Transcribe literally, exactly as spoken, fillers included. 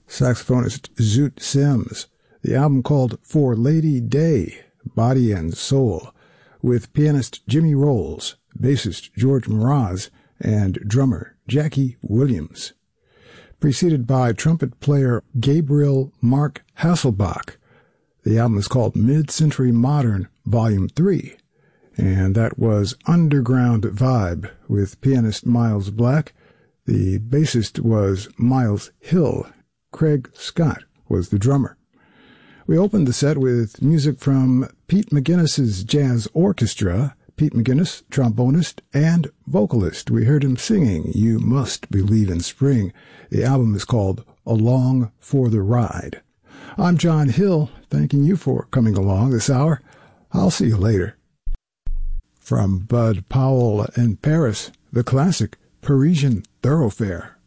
saxophonist Zoot Sims. The album called For Lady Day, Body and Soul, with pianist Jimmy Rolls, bassist George Mraz, and drummer Jackie Williams. Preceded by trumpet player Gabriel Mark Hasselbach. The album is called Mid-Century Modern, Volume three, and that was Underground Vibe with pianist Miles Black. The bassist was Miles Hill. Craig Scott was the drummer. We opened the set with music from Pete McGuinness's Jazz Orchestra. Pete McGuinness, trombonist and vocalist. We heard him singing You Must Believe in Spring. The album is called Along for the Ride. I'm John Hill, thanking you for coming along this hour. I'll see you later. From Bud Powell in Paris, the classic Parisian Thoroughfare.